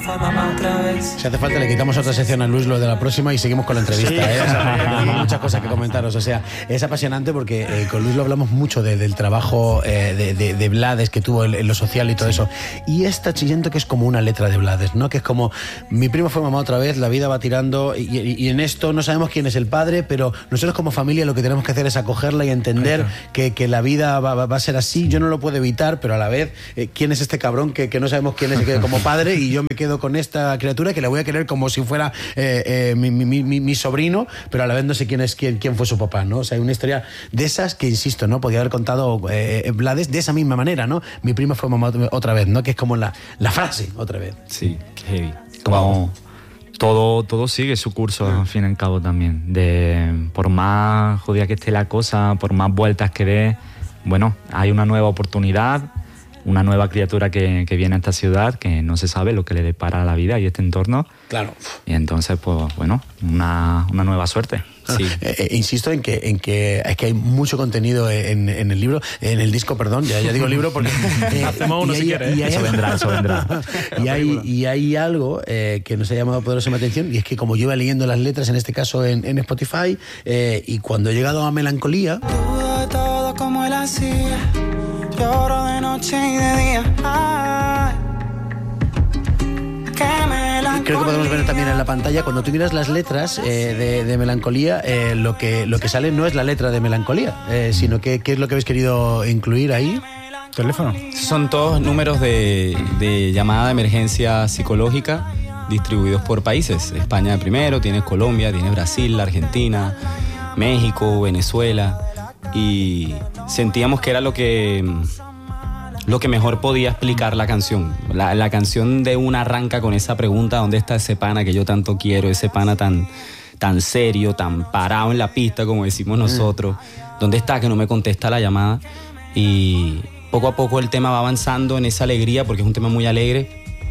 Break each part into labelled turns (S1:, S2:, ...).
S1: Si hace falta le quitamos otra sección a Luis lo de la próxima y seguimos con la entrevista.
S2: Sí.
S1: O sea, hay muchas cosas que comentaros. O sea, es apasionante porque con Luis lo hablamos mucho del trabajo de Blades que tuvo en lo social y todo eso. Y esta siento que es como una letra de Blades, ¿no? Que es como, mi primo fue mamá otra vez, la vida va tirando y en esto no sabemos quién es el padre, pero nosotros como familia lo que tenemos que hacer es acogerla y entender que la vida va a ser así. Yo no lo puedo evitar, pero a la vez, ¿quién es este cabrón que no sabemos quién es como padre? Y yo me quedo con esta criatura que la voy a querer como si fuera mi sobrino, pero a la vez no sé quién fue su papá, ¿no? O sea, hay una historia de esas que, insisto, ¿no? Podía haber contado Blades de esa misma manera, ¿no? Mi prima fue mamá otra vez, ¿no? Que es como la frase otra vez.
S3: Sí, qué heavy. Como todo sigue su curso, al fin y al cabo también. Por más jodida que esté la cosa, por más vueltas que dé, bueno, hay una nueva oportunidad, una nueva criatura que viene a esta ciudad, que no se sabe lo que le depara la vida y este entorno.
S1: Claro.
S3: Y entonces, pues bueno, una nueva suerte.
S1: Sí. Insisto en que es que hay mucho contenido en el libro, en el disco, perdón, ya digo libro porque
S2: hacemos uno si quieres.
S3: Eso vendrá.
S1: Y hay algo que nos ha llamado poderosamente la atención, y es que como yo iba leyendo las letras, en este caso en Spotify, y cuando he llegado a Melancolía,
S4: dudo de todo como él hacía, lloro de noche y de día. Ay,
S1: creo que podemos ver también en la pantalla, cuando tú miras las letras de Melancolía, lo que sale no es la letra de Melancolía, sino que ¿qué es lo que habéis querido incluir ahí?
S5: ¿Teléfono?
S6: Son todos números de llamada de emergencia psicológica distribuidos por países. España primero, tienes Colombia, tienes Brasil, Argentina, México, Venezuela. Y sentíamos que era lo que mejor podía explicar la canción. La canción de una arranca con esa pregunta: ¿dónde está ese pana que yo tanto quiero? Ese pana tan serio, tan parado en la pista, como decimos nosotros. ¿Dónde está que no me contesta la llamada? Y poco a poco el tema va avanzando en esa alegría, porque es un tema muy alegre,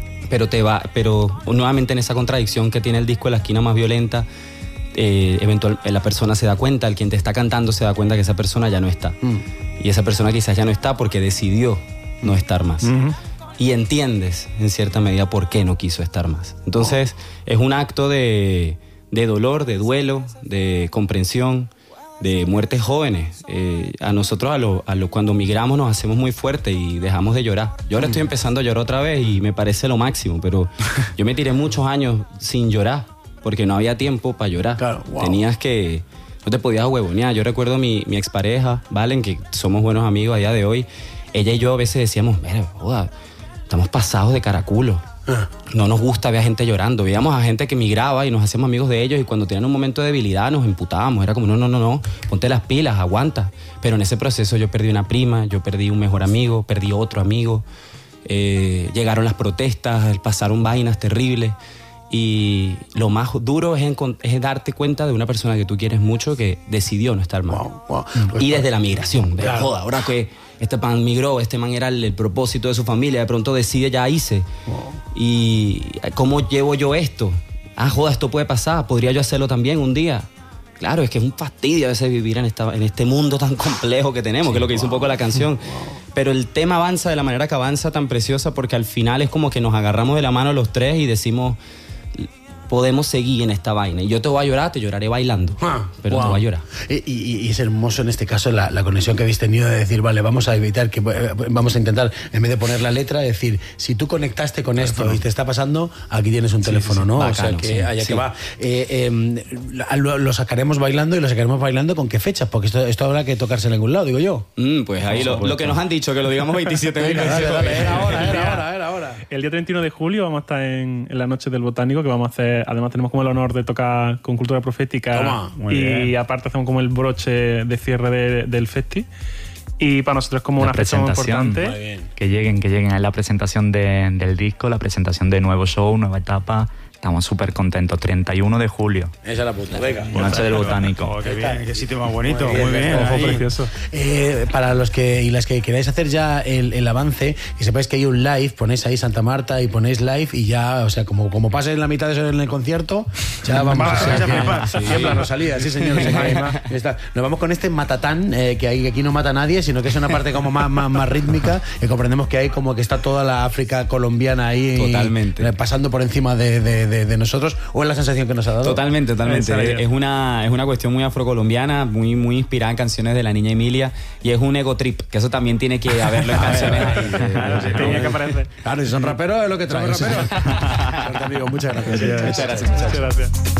S6: pero nuevamente en esa contradicción que tiene el disco de La Esquina Más Violenta. Eventualmente la persona se da cuenta, el quien te está cantando se da cuenta que esa persona ya no está. Y esa persona quizás ya no está porque decidió no estar más. Y entiendes en cierta medida por qué no quiso estar más. Entonces es un acto de dolor, de duelo, de comprensión, de muertes jóvenes. A nosotros cuando migramos nos hacemos muy fuertes y dejamos de llorar. Yo ahora estoy empezando a llorar otra vez y me parece lo máximo, pero yo me tiré muchos años sin llorar porque no había tiempo para llorar.
S1: Claro, wow.
S6: No te podías huevonear. Yo recuerdo mi expareja, Valen, que somos buenos amigos a día de hoy. Ella y yo a veces decíamos, mira, joda, estamos pasados de caraculo. No nos gusta ver a gente llorando. Veíamos a gente que migraba y nos hacíamos amigos de ellos, y cuando tenían un momento de debilidad nos emputábamos. Era como, no, ponte las pilas, aguanta. Pero en ese proceso yo perdí una prima, yo perdí un mejor amigo, perdí otro amigo. Llegaron las protestas, pasaron vainas terribles. Y lo más duro es darte cuenta de una persona que tú quieres mucho que decidió no estar más.
S1: Wow.
S6: Y desde la migración.
S1: Claro.
S6: Joda, ahora que este man migró, este man era el propósito de su familia, de pronto decide ya irse. Y ¿cómo llevo yo esto? Joda, esto puede pasar, podría yo hacerlo también un día. Claro, es que es un fastidio a veces vivir en este mundo tan complejo que tenemos, que es lo que dice un poco la canción. Pero el tema avanza de la manera que avanza, tan preciosa, porque al final es como que nos agarramos de la mano los tres y decimos, podemos seguir en esta vaina. Y yo te voy a llorar, te lloraré bailando, pero te voy a llorar.
S1: Y es hermoso en este caso la conexión que habéis tenido de decir, vale, vamos a intentar, en vez de poner la letra, decir, si tú conectaste con esto y te está pasando, aquí tienes un teléfono, ¿no?
S6: Bacano,
S1: o sea, que allá que va. Lo sacaremos bailando, y lo sacaremos bailando ¿con qué fechas? Porque esto habrá que tocarse en algún lado, digo yo.
S6: Pues ahí lo que nos han dicho, que lo digamos 27 veces.
S1: Era ahora.
S2: El día 31 de julio vamos a estar en la Noche del Botánico, que vamos a hacer. Además tenemos como el honor de tocar con Cultura Profética.
S1: Toma,
S2: y aparte hacemos como el broche de cierre del festi. Y para nosotros es como una fecha muy importante.
S3: Que lleguen a la presentación del disco, la presentación de nuevo show, nueva etapa, estamos súper contentos. 31 de julio,
S1: Esa es la puta, venga.
S3: Noche del Botánico.
S2: Oh, qué bien.
S5: Qué sitio más bonito,
S1: Muy bien,
S5: muy bien.
S2: Ojo
S5: ahí.
S2: precioso.
S1: Para los que y las que queráis hacer ya el avance, y sepáis que hay un live, ponéis ahí Santa Marta y ponéis live y ya, o sea, como pases la mitad de eso en el concierto, ya vamos.
S5: Va,
S1: o sea,
S5: vais a
S1: que-
S5: flipar.
S1: sí, tiembla Rosalía, sí señor. O sea, que ya está. Nos vamos con este matatán, que aquí no mata a nadie, sino que es una parte como más rítmica, y comprendemos que hay como que está toda la África colombiana ahí
S6: Totalmente.
S1: pasando por encima de nosotros, o es la sensación que nos ha dado.
S6: Totalmente.
S2: Esa
S6: Es una cuestión muy afrocolombiana, muy inspirada en canciones de la niña Emilia, y es un ego trip, que eso también tiene que haberlo en canciones ahí.
S2: Tenía que aparecer.
S1: Claro, si son raperos es lo que traen. Muchas gracias.
S6: Muchas gracias.
S2: Muchas gracias.